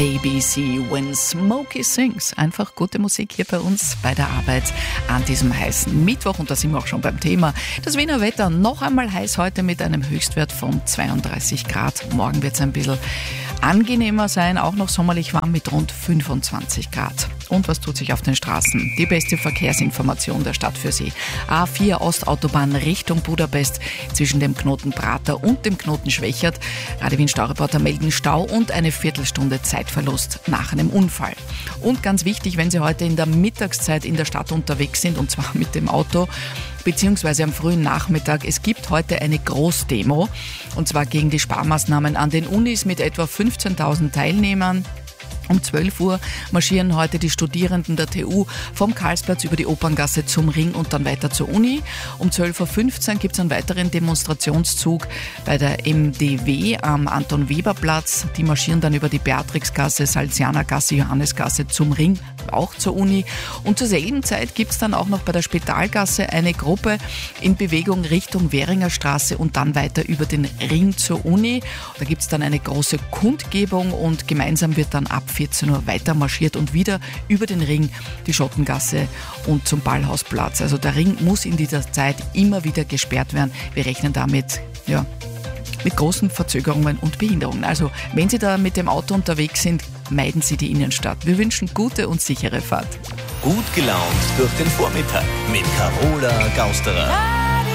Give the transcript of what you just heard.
ABC When Smokey Sings. Einfach gute Musik hier bei uns bei der Arbeit an diesem heißen Mittwoch. Und da sind wir auch schon beim Thema. Das Wiener Wetter noch einmal heiß heute mit einem Höchstwert von 32 Grad. Morgen wird es ein bisschen angenehmer sein, auch noch sommerlich warm mit rund 25 Grad. Und was tut sich auf den Straßen? Die beste Verkehrsinformation der Stadt für Sie. A4 Ostautobahn Richtung Budapest zwischen dem Knoten Prater und dem Knoten Schwächert. Radio Wien Staureporter melden Stau und eine Viertelstunde Zeitverlust nach einem Unfall. Und ganz wichtig, wenn Sie heute in der Mittagszeit in der Stadt unterwegs sind, und zwar mit dem Auto, beziehungsweise am frühen Nachmittag. Es gibt heute eine Großdemo, und zwar gegen die Sparmaßnahmen an den Unis mit etwa 15.000 Teilnehmern. Um 12 Uhr marschieren heute die Studierenden der TU vom Karlsplatz über die Operngasse zum Ring und dann weiter zur Uni. Um 12.15 Uhr gibt es einen weiteren Demonstrationszug bei der MDW am Anton-Weber-Platz. Die marschieren dann über die Beatrixgasse, Salesianergasse, Johannesgasse zum Ring, auch zur Uni. Und zur selben Zeit gibt es dann auch noch bei der Spitalgasse eine Gruppe in Bewegung Richtung Währinger Straße und dann weiter über den Ring zur Uni. Da gibt es dann eine große Kundgebung und gemeinsam wird dann ab 14 Uhr weiter marschiert und wieder über den Ring, die Schottengasse und zum Ballhausplatz. Also der Ring muss in dieser Zeit immer wieder gesperrt werden. Wir rechnen damit, mit großen Verzögerungen und Behinderungen. Also wenn Sie da mit dem Auto unterwegs sind, meiden Sie die Innenstadt. Wir wünschen gute und sichere Fahrt. Gut gelaunt durch den Vormittag mit Carola Gausterer.